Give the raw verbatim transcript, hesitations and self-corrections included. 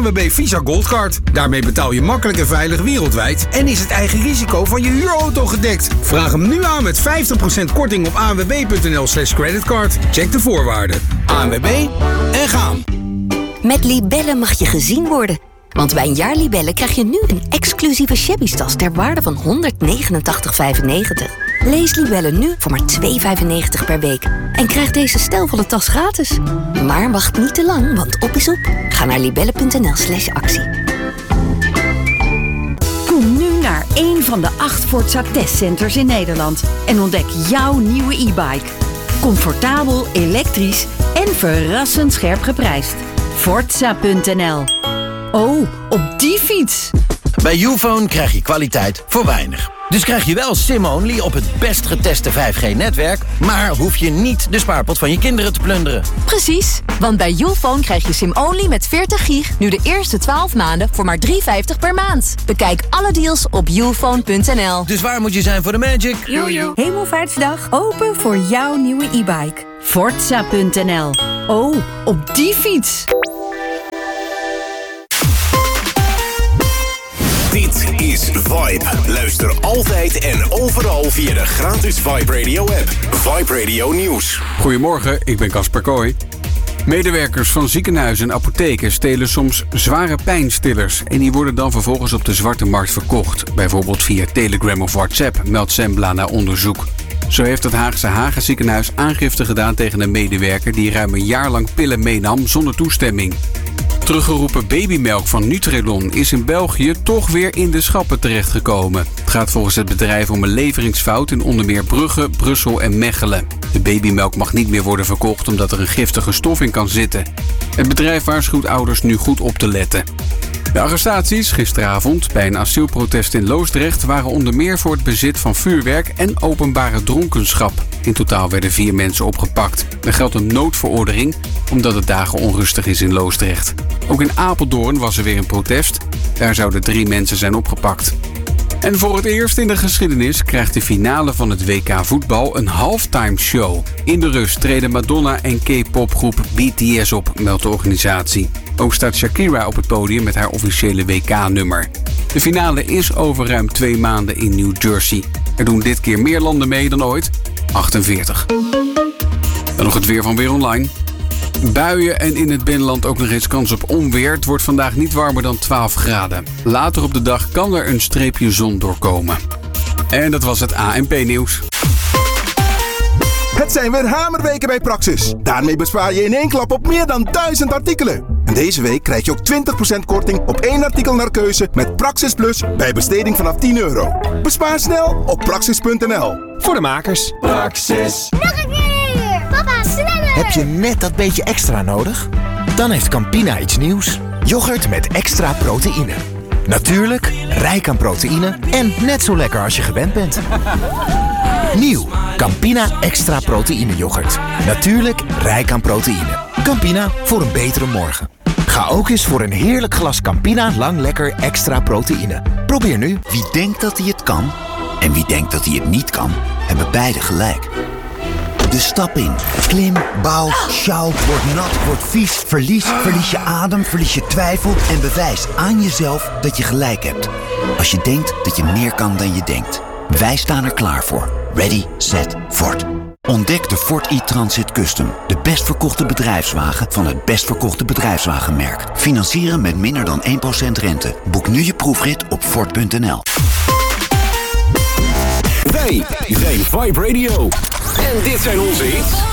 A N W B Visa Goldcard. Daarmee betaal je makkelijk en veilig wereldwijd en is het eigen risico van je huurauto gedekt. Vraag hem nu aan met vijftig procent korting op anwb.nl slash creditcard. Check de voorwaarden. A N W B en gaan. Met Libellen mag je gezien worden. Want bij een jaar Libellen krijg je nu een exclusieve shabby-tas ter waarde van honderdnegenentachtig vijfennegentig. Lees Libellen nu voor maar twee vijfennegentig per week. En krijg deze stijlvolle tas gratis. Maar wacht niet te lang, want op is op. Ga naar libellen.nl slash actie. Kom nu naar één van de acht Forza testcenters in Nederland. En ontdek jouw nieuwe e-bike. Comfortabel, elektrisch en verrassend scherp geprijsd. Forza punt n l. Oh, op die fiets! Bij Youfone krijg je kwaliteit voor weinig. Dus krijg je wel SIM-only op het best geteste vijf G-netwerk... maar hoef je niet de spaarpot van je kinderen te plunderen. Precies, want bij Youfone krijg je SIM-only met veertig gig... nu de eerste twaalf maanden voor maar drie vijftig per maand. Bekijk alle deals op youfone punt n l. Dus waar moet je zijn voor de magic? Jojo. Hemelvaartsdag open voor jouw nieuwe e-bike. Forza punt n l. Oh, op die fiets! Dit is Vibe. Luister altijd en overal via de gratis Vibe Radio app. Vibe Radio Nieuws. Goedemorgen, ik ben Casper Kooi. Medewerkers van ziekenhuizen en apotheken stelen soms zware pijnstillers... en die worden dan vervolgens op de zwarte markt verkocht. Bijvoorbeeld via Telegram of WhatsApp, meldt Sembla na onderzoek. Zo heeft het Haagse Hagen ziekenhuis aangifte gedaan tegen een medewerker... die ruim een jaar lang pillen meenam zonder toestemming. Teruggeroepen babymelk van Nutrilon is in België toch weer in de schappen terechtgekomen. Het gaat volgens het bedrijf om een leveringsfout in onder meer Brugge, Brussel en Mechelen. De babymelk mag niet meer worden verkocht omdat er een giftige stof in kan zitten. Het bedrijf waarschuwt ouders nu goed op te letten. De arrestaties gisteravond bij een asielprotest in Loosdrecht waren onder meer voor het bezit van vuurwerk en openbare dronkenschap. In totaal werden vier mensen opgepakt. Er geldt een noodverordening omdat het dagen onrustig is in Loosdrecht. Ook in Apeldoorn was er weer een protest. Daar zouden drie mensen zijn opgepakt. En voor het eerst in de geschiedenis krijgt de finale van het W K voetbal een halftime show. In de rust treden Madonna en K-popgroep B T S op, meldt de organisatie. Ook staat Shakira op het podium met haar officiële W K-nummer. De finale is over ruim twee maanden in New Jersey. Er doen dit keer meer landen mee dan ooit, achtenveertig. Dan nog het weer van Weer Online. Buien en in het binnenland ook nog eens kans op onweer. Het wordt vandaag niet warmer dan twaalf graden. Later op de dag kan er een streepje zon doorkomen. En dat was het A N P-nieuws. Het zijn weer hamerweken bij Praxis. Daarmee bespaar je in één klap op meer dan duizend artikelen. En deze week krijg je ook twintig procent korting op één artikel naar keuze met Praxis Plus bij besteding vanaf tien euro. Bespaar snel op praxis punt n l. Voor de makers. Praxis. Nog een keer. Papa, sneller. Heb je net dat beetje extra nodig? Dan heeft Campina iets nieuws. Yoghurt met extra proteïne. Natuurlijk, rijk aan proteïne en net zo lekker als je gewend bent. Nieuw, Campina extra proteïne yoghurt. Natuurlijk, rijk aan proteïne. Campina, voor een betere morgen. Ga ook eens voor een heerlijk glas Campina lang lekker extra proteïne. Probeer nu. Wie denkt dat hij het kan en wie denkt dat hij het niet kan, hebben beide gelijk. Dus stap in. Klim, bouw, sjouw, word nat, word vies, verlies, verlies je adem, verlies je twijfel en bewijs aan jezelf dat je gelijk hebt. Als je denkt dat je meer kan dan je denkt. Wij staan er klaar voor. Ready, set, Ford. Ontdek de Ford e-Transit Custom. De best verkochte bedrijfswagen van het best verkochte bedrijfswagenmerk. Financieren met minder dan één procent rente. Boek nu je proefrit op Ford punt n l. Wij zijn Vibe Radio. En dit zijn onze hits.